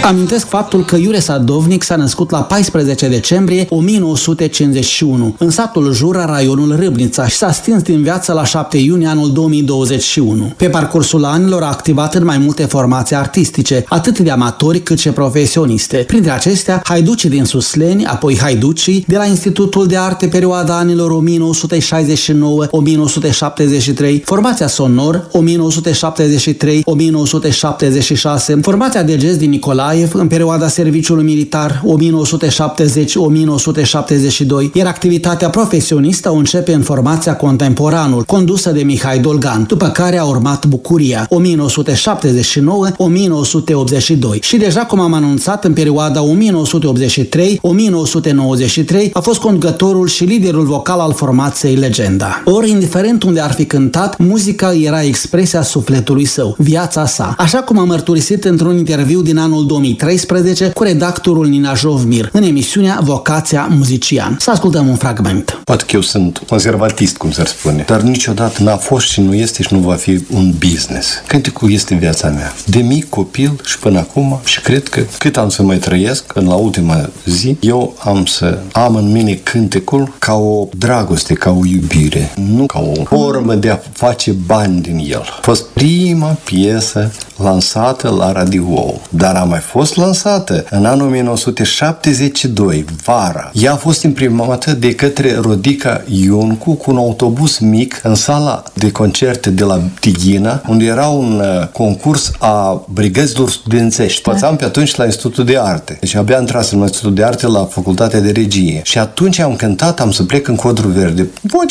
Amintesc faptul că Iure Sadovnic s-a născut la 14 decembrie 1951 în satul Jura, raionul Râbnița, și s-a stins din viață la 7 iunie anul 2021. Pe parcursul anilor a activat în mai multe formații artistice, atât de amatori cât și profesioniste. Printre acestea, Haiducii din Susleni, apoi Haiducii de la Institutul de Arte perioada anilor 1969-1973, formația Sonor 1973-1976, formația de jazz din Nicolae în perioada serviciului militar 1970-1972, iar activitatea profesionistă o începe în formația Contemporanul, condusă de Mihai Dolgan, după care a urmat Bucuria 1979-1982 și deja, cum am anunțat, în perioada 1983-1993 a fost conducătorul și liderul vocal al formației Legenda. Ori, indiferent unde ar fi cântat, muzica era expresia sufletului său, viața sa, așa cum a mărturisit într-un interviu din anul 2013 cu redactorul Nina Jovmir în emisiunea Vocația muzician. Să ascultăm un fragment. Poate că eu sunt conservatist, cum s-ar spune, dar niciodată n-a fost și nu este și nu va fi un business. Cânticul este viața mea. De mic copil și până acum, și cred că cât am să mai trăiesc, până la ultima zi, eu am să am în mine cânticul ca o dragoste, ca o iubire, nu ca o formă de a face bani din el. A fost prima piesă lansată la radio, dar a mai fost lansată în anul 1972, vara. Ea a fost imprimată de către Rodica Ioncu cu un autobuz mic în sala de concerte de la Tighina, unde era un concurs a brigăzilor studențești. Învățam pe atunci la Institutul de Arte. Deci abia intrasem la Institutul de Arte la Facultatea de Regie. Și atunci am cântat, am să plec în Codru Verde.